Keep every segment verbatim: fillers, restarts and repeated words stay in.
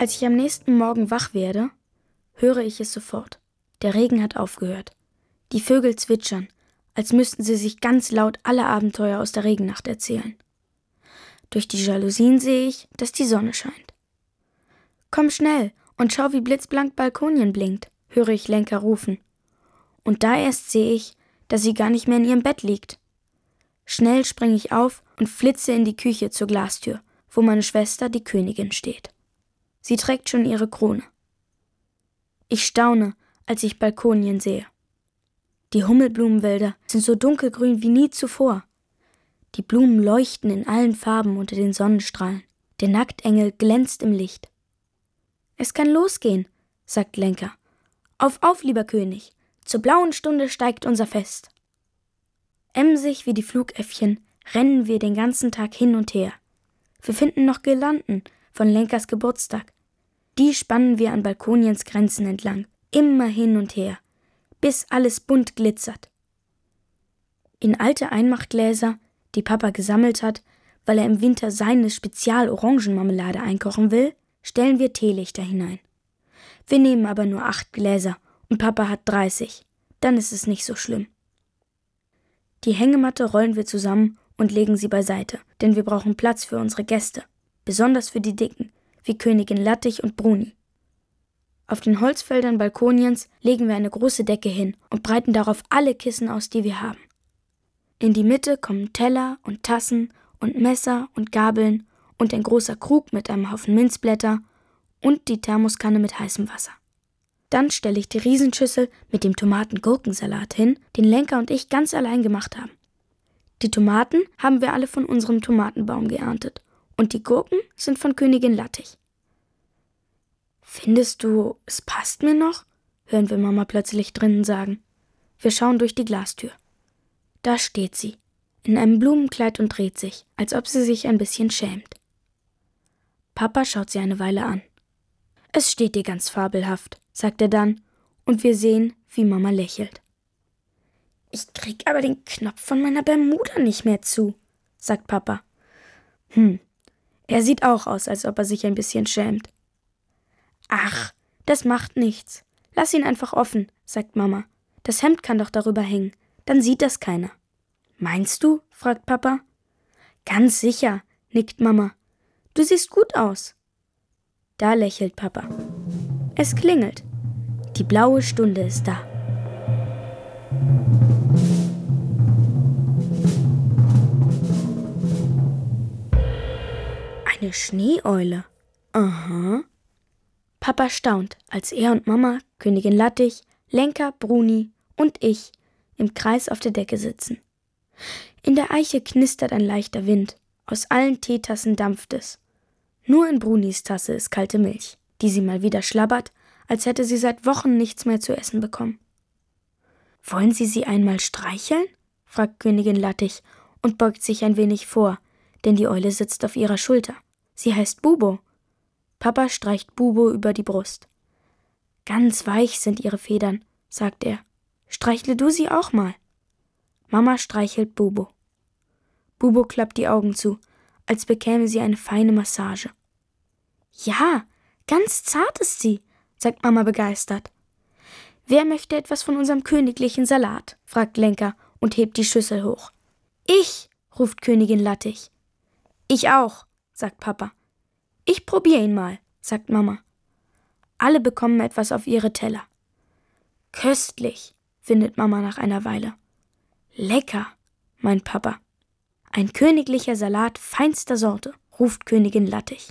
Als ich am nächsten Morgen wach werde, höre ich es sofort. Der Regen hat aufgehört. Die Vögel zwitschern, als müssten sie sich ganz laut alle Abenteuer aus der Regennacht erzählen. Durch die Jalousien sehe ich, dass die Sonne scheint. »Komm schnell und schau, wie blitzblank Balkonien blinkt«, höre ich Lenka rufen. Und da erst sehe ich, dass sie gar nicht mehr in ihrem Bett liegt. Schnell springe ich auf und flitze in die Küche zur Glastür, wo meine Schwester, die Königin, steht. Sie trägt schon ihre Krone. Ich staune, als ich Balkonien sehe. Die Hummelblumenwälder sind so dunkelgrün wie nie zuvor. Die Blumen leuchten in allen Farben unter den Sonnenstrahlen. Der Nacktengel glänzt im Licht. »Es kann losgehen«, sagt Lenka. »Auf, auf, lieber König, zur blauen Stunde steigt unser Fest.« Emsig wie die Flugäffchen rennen wir den ganzen Tag hin und her. Wir finden noch Girlanden von Lenkas Geburtstag. Die spannen wir an Balkoniens Grenzen entlang, immer hin und her, bis alles bunt glitzert. In alte Einmachgläser, die Papa gesammelt hat, weil er im Winter seine Spezial-Orangenmarmelade einkochen will, stellen wir Teelichter hinein. Wir nehmen aber nur acht Gläser und Papa hat dreißig. Dann ist es nicht so schlimm. Die Hängematte rollen wir zusammen und legen sie beiseite, denn wir brauchen Platz für unsere Gäste, besonders für die Dicken, wie Königin Lattich und Bruni. Auf den Holzfeldern Balkoniens legen wir eine große Decke hin und breiten darauf alle Kissen aus, die wir haben. In die Mitte kommen Teller und Tassen und Messer und Gabeln und ein großer Krug mit einem Haufen Minzblätter und die Thermoskanne mit heißem Wasser. Dann stelle ich die Riesenschüssel mit dem Tomaten-Gurkensalat hin, den Lenka und ich ganz allein gemacht haben. Die Tomaten haben wir alle von unserem Tomatenbaum geerntet und die Gurken sind von Königin Lattich. »Findest du, es passt mir noch?«, hören wir Mama plötzlich drinnen sagen. Wir schauen durch die Glastür. Da steht sie, in einem Blumenkleid und dreht sich, als ob sie sich ein bisschen schämt. Papa schaut sie eine Weile an. »Es steht dir ganz fabelhaft«, sagt er dann, und wir sehen, wie Mama lächelt. »Ich krieg aber den Knopf von meiner Bermuda nicht mehr zu«, sagt Papa. Hm, er sieht auch aus, als ob er sich ein bisschen schämt. »Ach, das macht nichts. Lass ihn einfach offen«, sagt Mama. »Das Hemd kann doch darüber hängen, dann sieht das keiner.« »Meinst du?«, fragt Papa. »Ganz sicher«, nickt Mama. »Du siehst gut aus.« Da lächelt Papa. Es klingelt. Die blaue Stunde ist da. Eine Schneeeule. Aha. Papa staunt, als er und Mama, Königin Lattich, Lenka, Bruni und ich im Kreis auf der Decke sitzen. In der Eiche knistert ein leichter Wind. Aus allen Teetassen dampft es. Nur in Brunis Tasse ist kalte Milch, die sie mal wieder schlabbert, als hätte sie seit Wochen nichts mehr zu essen bekommen. »Wollen Sie sie einmal streicheln?«, fragt Königin Lattich und beugt sich ein wenig vor, denn die Eule sitzt auf ihrer Schulter. Sie heißt Bubo. Papa streicht Bubo über die Brust. »Ganz weich sind ihre Federn«, sagt er. »Streichle du sie auch mal.« Mama streichelt Bubo. Bubo klappt die Augen zu, als bekäme sie eine feine Massage. »Ja, ganz zart ist sie«, sagt Mama begeistert. »Wer möchte etwas von unserem königlichen Salat?«, fragt Lenka und hebt die Schüssel hoch. »Ich«, ruft Königin Lattich. »Ich auch«, sagt Papa. »Ich probiere ihn mal«, sagt Mama. Alle bekommen etwas auf ihre Teller. »Köstlich«, findet Mama nach einer Weile. »Lecker«, meint Papa. »Ein königlicher Salat feinster Sorte«, ruft Königin Lattich.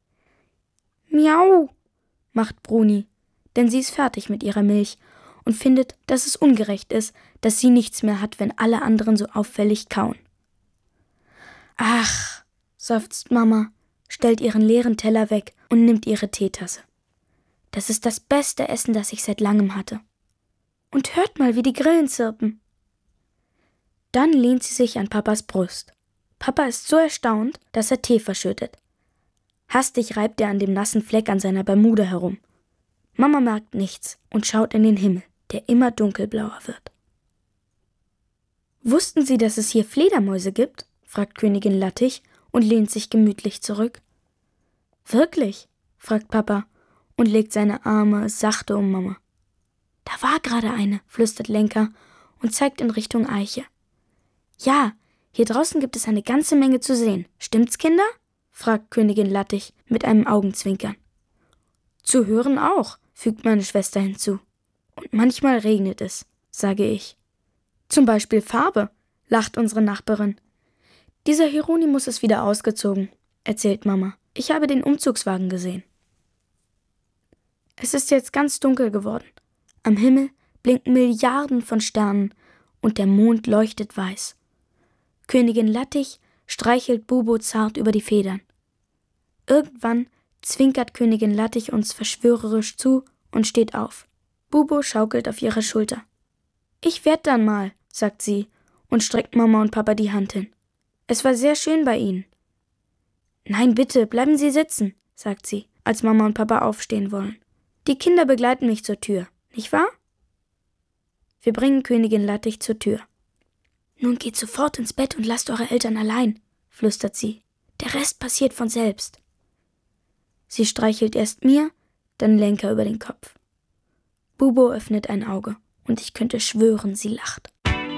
»Miau«, macht Bruni, denn sie ist fertig mit ihrer Milch und findet, dass es ungerecht ist, dass sie nichts mehr hat, wenn alle anderen so auffällig kauen. »Ach«, seufzt Mama, stellt ihren leeren Teller weg und nimmt ihre Teetasse. »Das ist das beste Essen, das ich seit langem hatte. Und hört mal, wie die Grillen zirpen.« Dann lehnt sie sich an Papas Brust. Papa ist so erstaunt, dass er Tee verschüttet. Hastig reibt er an dem nassen Fleck an seiner Bermuda herum. Mama merkt nichts und schaut in den Himmel, der immer dunkelblauer wird. »Wussten Sie, dass es hier Fledermäuse gibt?«, fragt Königin Lattich und lehnt sich gemütlich zurück. »Wirklich?«, fragt Papa und legt seine Arme sachte um Mama. Da war gerade eine, flüstert Lenka und zeigt in Richtung Eiche. Ja, hier draußen gibt es eine ganze Menge zu sehen. Stimmt's, Kinder? Fragt Königin Lattich mit einem Augenzwinkern. Zu hören auch, fügt meine Schwester hinzu. Und manchmal regnet es, sage ich. Zum Beispiel Farbe, lacht unsere Nachbarin. Dieser Hieronymus ist wieder ausgezogen, erzählt Mama. Ich habe den Umzugswagen gesehen. Es ist jetzt ganz dunkel geworden. Am Himmel blinken Milliarden von Sternen und der Mond leuchtet weiß. Königin Lattich streichelt Bubo zart über die Federn. Irgendwann zwinkert Königin Lattich uns verschwörerisch zu und steht auf. Bubo schaukelt auf ihrer Schulter. Ich werd dann mal, sagt sie und streckt Mama und Papa die Hand hin. Es war sehr schön bei Ihnen. Nein, bitte, bleiben Sie sitzen, sagt sie, als Mama und Papa aufstehen wollen. Die Kinder begleiten mich zur Tür, nicht wahr? Wir bringen Königin Lattich zur Tür. Nun geht sofort ins Bett und lasst eure Eltern allein, flüstert sie. Der Rest passiert von selbst. Sie streichelt erst mir, dann Lenka über den Kopf. Bubo öffnet ein Auge und ich könnte schwören, sie lacht.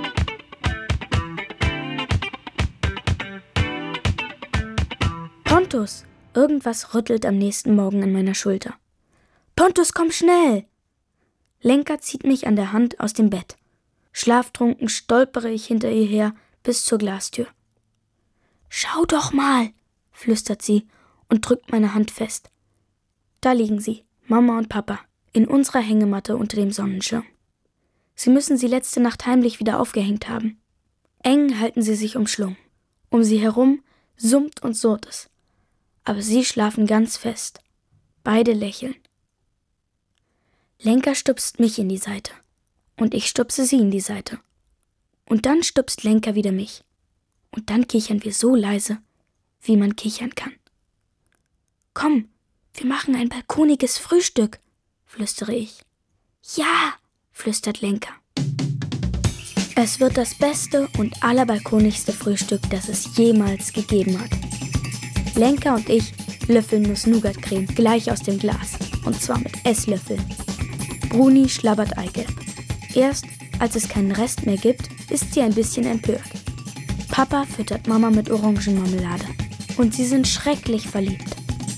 Pontus! Irgendwas rüttelt am nächsten Morgen an meiner Schulter. Pontus, komm schnell! Lenka zieht mich an der Hand aus dem Bett. Schlaftrunken stolpere ich hinter ihr her bis zur Glastür. Schau doch mal, flüstert sie und drückt meine Hand fest. Da liegen sie, Mama und Papa, in unserer Hängematte unter dem Sonnenschirm. Sie müssen sie letzte Nacht heimlich wieder aufgehängt haben. Eng halten sie sich umschlungen. Um sie herum summt und surrt es. Aber sie schlafen ganz fest. Beide lächeln. Lenka stupst mich in die Seite. Und ich stupse sie in die Seite. Und dann stupst Lenka wieder mich. Und dann kichern wir so leise, wie man kichern kann. Komm, wir machen ein balkoniges Frühstück, flüstere ich. Ja, flüstert Lenka. Es wird das beste und allerbalkonigste Frühstück, das es jemals gegeben hat. Lenka und ich löffeln Nuss-Nougat-Creme gleich aus dem Glas. Und zwar mit Esslöffeln. Bruni schlabbert Eigelb. Erst, als es keinen Rest mehr gibt, ist sie ein bisschen empört. Papa füttert Mama mit Orangenmarmelade. Und sie sind schrecklich verliebt.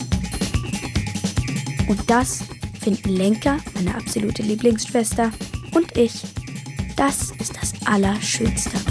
Und das finden Lenka, meine absolute Lieblingsschwester, und ich, das ist das Allerschönste.